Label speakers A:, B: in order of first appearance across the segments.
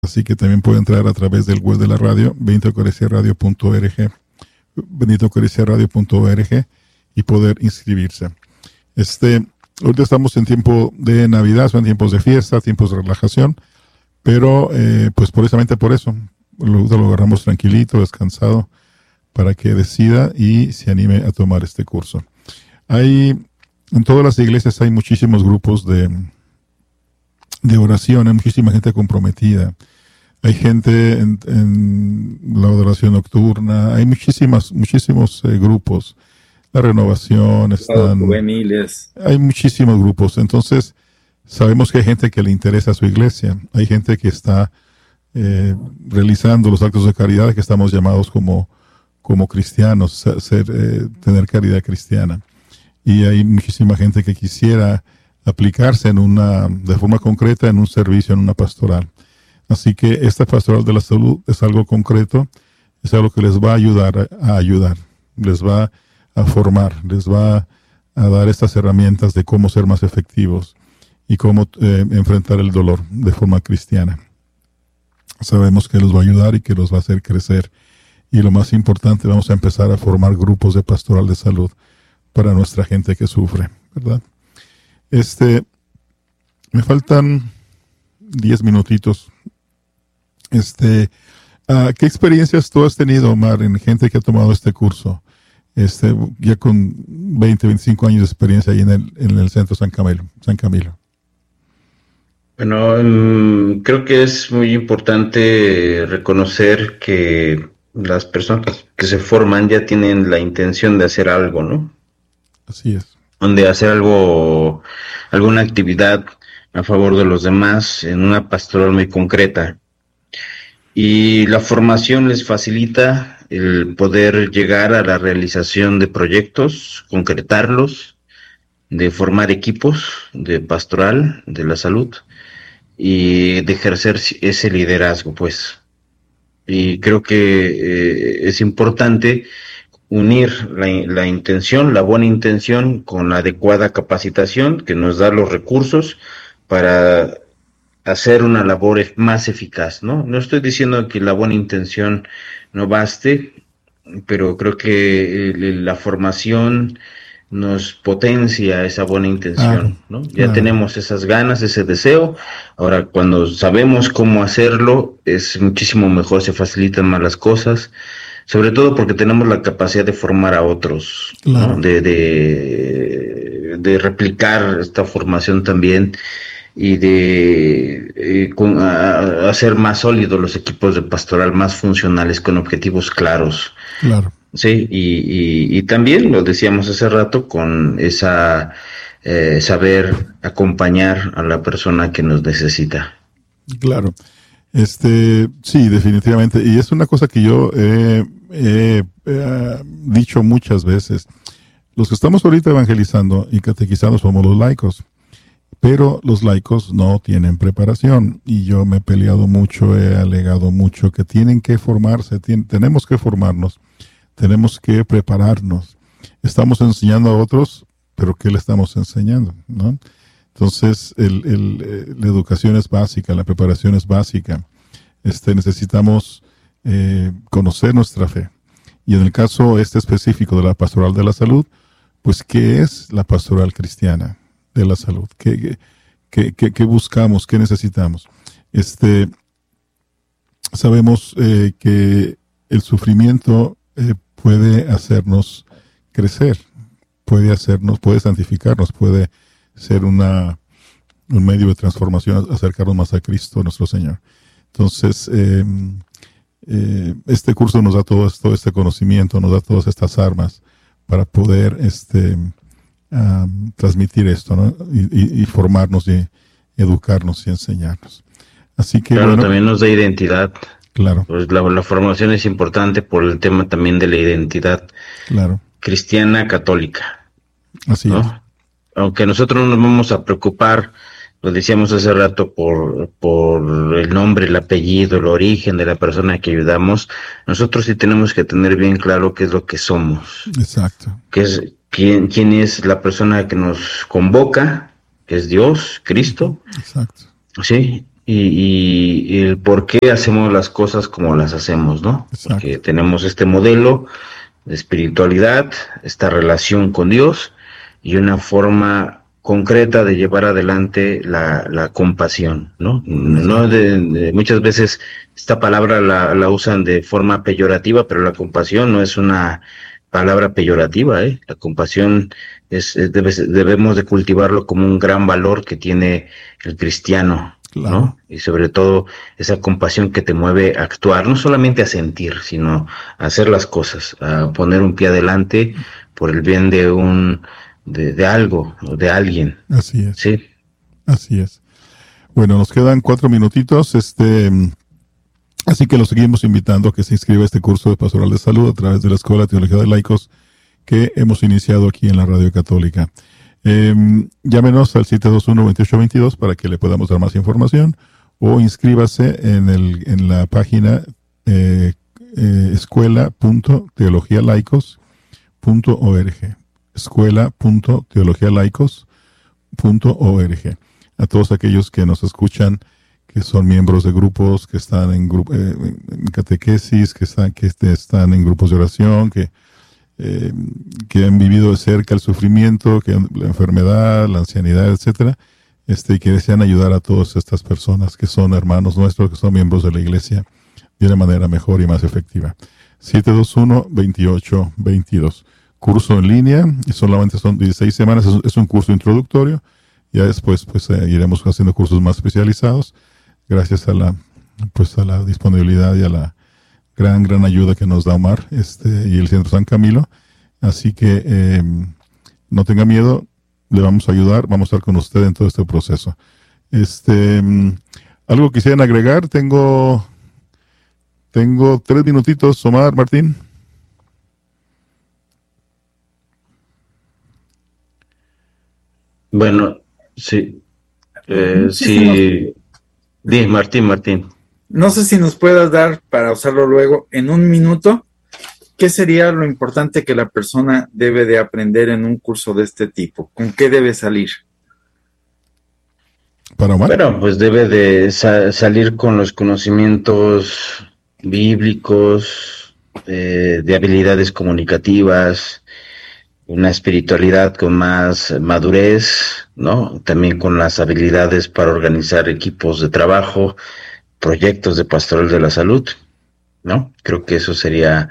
A: Así que también puede entrar a través del web de la radio, benitoeucaristiaradio.org, benitoeucaristiaradio.org, y poder inscribirse. Ahorita estamos en tiempo de Navidad, son tiempos de fiesta, tiempos de relajación, pero pues precisamente por eso lo agarramos tranquilito, descansado, para que decida y se anime a tomar este curso. En todas las iglesias hay muchísimos grupos de oración, hay muchísima gente comprometida. Hay gente en la adoración nocturna, hay muchísimos grupos. La renovación,
B: juveniles.
A: Hay muchísimos grupos. Entonces, sabemos que hay gente que le interesa a su iglesia. Hay gente que está realizando los actos de caridad que estamos llamados como cristianos, tener caridad cristiana. Y hay muchísima gente que quisiera aplicarse de forma concreta en un servicio, en una pastoral. Así que esta pastoral de la salud es algo concreto, es algo que les va a ayudar, les va a formar, les va a dar estas herramientas de cómo ser más efectivos y cómo enfrentar el dolor de forma cristiana. Sabemos que los va a ayudar y que los va a hacer crecer. Y lo más importante, vamos a empezar a formar grupos de pastoral de salud para nuestra gente que sufre, ¿verdad? Me faltan 10 minutitos. ¿Qué experiencias tú has tenido, Omar, en gente que ha tomado este curso? Ya con 20, 25 años de experiencia ahí en el centro San Camilo.
C: Bueno, creo que es muy importante reconocer que las personas que se forman ya tienen la intención de hacer algo, ¿no?
A: Así es.
C: De hacer alguna actividad a favor de los demás en una pastoral muy concreta. Y la formación les facilita el poder llegar a la realización de proyectos, concretarlos, de formar equipos de pastoral, de la salud, y de ejercer ese liderazgo, pues. Y creo que es importante unir la intención, la buena intención, con la adecuada capacitación que nos da los recursos para hacer una labor más eficaz, ¿no? No estoy diciendo que la buena intención no baste, pero creo que la formación nos potencia esa buena intención, ¿no? Ya tenemos esas ganas, ese deseo. Ahora, cuando sabemos cómo hacerlo, es muchísimo mejor, se facilitan más las cosas, sobre todo porque tenemos la capacidad de formar a otros, ¿no? De replicar esta formación también y de hacer más sólidos los equipos de pastoral, más funcionales, con objetivos claros.
A: Claro.
C: Sí, y también lo decíamos hace rato, con esa saber acompañar a la persona que nos necesita.
A: Claro. Sí, definitivamente. Y es una cosa que yo he dicho muchas veces. Los que estamos ahorita evangelizando y catequizando somos los laicos. Pero los laicos no tienen preparación, y yo me he peleado mucho, he alegado mucho que tienen que formarse, tenemos que formarnos, tenemos que prepararnos. Estamos enseñando a otros, pero ¿qué le estamos enseñando? ¿No? Entonces, la educación es básica, la preparación es básica. Necesitamos conocer nuestra fe. Y en el caso específico de la pastoral de la salud, pues, ¿qué es la pastoral cristiana de la salud? ¿Qué buscamos? ¿Qué necesitamos? Sabemos que el sufrimiento puede hacernos crecer, puede santificarnos, puede ser un medio de transformación, acercarnos más a Cristo nuestro Señor. Entonces, este curso nos da todo este conocimiento, nos da todas estas armas para poder transmitir esto, ¿no? Y formarnos, y educarnos y enseñarnos. Así que,
C: claro, también nos da identidad.
A: Claro.
C: Pues la formación es importante por el tema también de la identidad.
A: Claro.
C: Cristiana católica.
A: Así
C: ¿no?
A: es.
C: Aunque nosotros no nos vamos a preocupar, lo decíamos hace rato, por el nombre, el apellido, el origen de la persona que ayudamos, nosotros sí tenemos que tener bien claro qué es lo que somos.
A: Exacto.
C: Que es quién es la persona que nos convoca, que es Dios, Cristo.
A: Exacto.
C: Sí, y el por qué hacemos las cosas como las hacemos, ¿no?
A: Exacto.
C: Porque tenemos este modelo de espiritualidad, esta relación con Dios y una forma concreta de llevar adelante la compasión, ¿no? No muchas veces esta palabra la usan de forma peyorativa, pero la compasión no es una palabra peyorativa, ¿eh? La compasión debemos de cultivarlo como un gran valor que tiene el cristiano,
A: Claro.
C: ¿no? Y sobre todo esa compasión que te mueve a actuar, no solamente a sentir, sino a hacer las cosas, a poner un pie adelante por el bien de algo, o de alguien.
A: Así es.
C: Sí.
A: Así es. Bueno, nos quedan 4 minutitos, así que lo seguimos invitando a que se inscriba a este curso de Pastoral de Salud a través de la Escuela de Teología de Laicos que hemos iniciado aquí en la Radio Católica. Llámenos al 721-2822 para que le podamos dar más información, o inscríbase en la página escuela.teologialaicos.org, escuela.teologialaicos.org. A todos aquellos que nos escuchan, que son miembros de grupos, que están en catequesis, que están en grupos de oración, que han vivido de cerca el sufrimiento, la enfermedad, la ancianidad, etcétera, y que desean ayudar a todas estas personas que son hermanos nuestros, que son miembros de la Iglesia, de una manera mejor y más efectiva. 721-2822. Curso en línea, y solamente son 16 semanas, es un curso introductorio. Ya después iremos haciendo cursos más especializados, gracias a la disponibilidad y a la gran ayuda que nos da Omar y el Centro San Camilo. Así que no tenga miedo, le vamos a ayudar, vamos a estar con usted en todo este proceso. ¿Algo quisieran agregar? Tengo 3 minutitos, Omar, Martín.
C: Bueno, sí. Sí. Martín.
B: No sé si nos puedas dar, para usarlo luego, en 1 minuto, ¿qué sería lo importante que la persona debe de aprender en un curso de este tipo? ¿Con qué debe salir?
A: ¿Para Omar?
C: Bueno, pues debe de salir con los conocimientos bíblicos, de habilidades comunicativas, una espiritualidad con más madurez, ¿no? También con las habilidades para organizar equipos de trabajo, proyectos de pastoral de la salud, ¿no? Creo que eso sería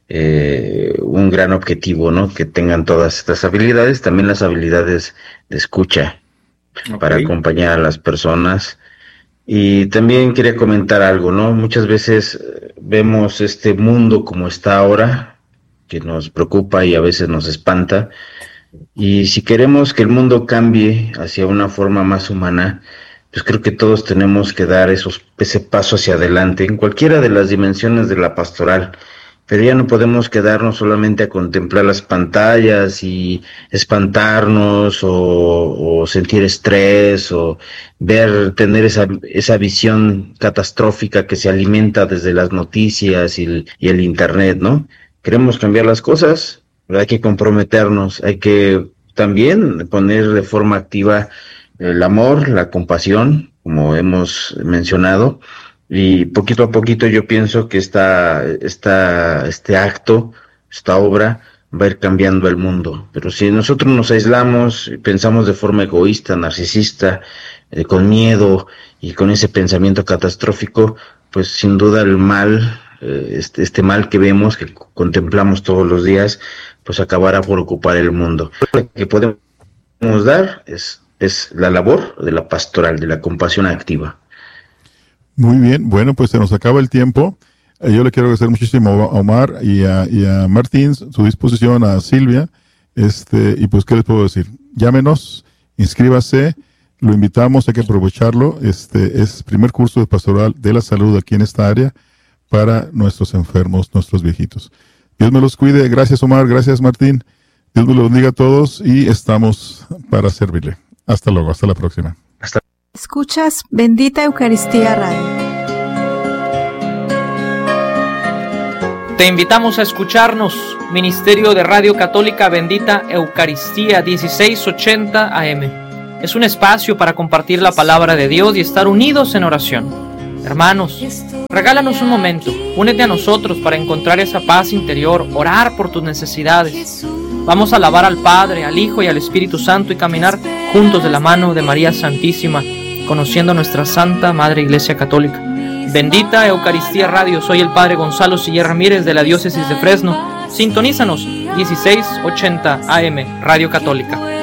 C: un gran objetivo, ¿no? Que tengan todas estas habilidades, también las habilidades de escucha, okay, para acompañar a las personas. Y también quería comentar algo, ¿no? Muchas veces vemos este mundo como está ahora, que nos preocupa y a veces nos espanta, y si queremos que el mundo cambie hacia una forma más humana, pues creo que todos tenemos que dar ese paso hacia adelante en cualquiera de las dimensiones de la pastoral. Pero ya no podemos quedarnos solamente a contemplar las pantallas y espantarnos o sentir estrés o tener esa visión catastrófica que se alimenta desde las noticias y el internet, ¿no? Queremos cambiar las cosas, pero hay que comprometernos, hay que también poner de forma activa el amor, la compasión, como hemos mencionado. Y poquito a poquito yo pienso que este acto, esta obra, va a ir cambiando el mundo. Pero si nosotros nos aislamos y pensamos de forma egoísta, narcisista, con miedo y con ese pensamiento catastrófico, pues sin duda el mal, este mal que vemos, que contemplamos todos los días, pues acabará por ocupar el mundo. Lo que podemos dar es la labor de la pastoral, de la compasión activa.
A: Muy bien, bueno, pues se nos acaba el tiempo. Yo le quiero agradecer muchísimo a Omar y a Martín su disposición, a Silvia, y pues, ¿qué les puedo decir? Llámenos, inscríbase, lo invitamos, hay que aprovecharlo. Es primer curso de pastoral de la salud aquí en esta área para nuestros enfermos, nuestros viejitos. Dios me los cuide. Gracias, Omar, gracias, Martín. Dios me los bendiga a todos y estamos para servirle. Hasta luego, hasta la próxima.
D: Escuchas Bendita Eucaristía Radio.
E: Te invitamos a escucharnos, Ministerio de Radio Católica Bendita Eucaristía 1680 AM. Es un espacio para compartir la palabra de Dios y estar unidos en oración. Hermanos, regálanos un momento, únete a nosotros para encontrar esa paz interior, orar por tus necesidades. Vamos a alabar al Padre, al Hijo y al Espíritu Santo y caminar juntos de la mano de María Santísima, conociendo a nuestra Santa Madre Iglesia Católica. Bendita Eucaristía Radio, soy el Padre Gonzalo Siller Ramírez de la Diócesis de Fresno. Sintonízanos, 1680 AM, Radio Católica.